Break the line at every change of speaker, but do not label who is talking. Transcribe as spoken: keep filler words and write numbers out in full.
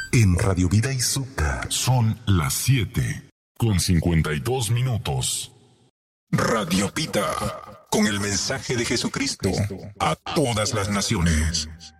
En Radio Vida Izuka son las siete con cincuenta y dos minutos. Radio Pita, con el mensaje de Jesucristo a todas las naciones.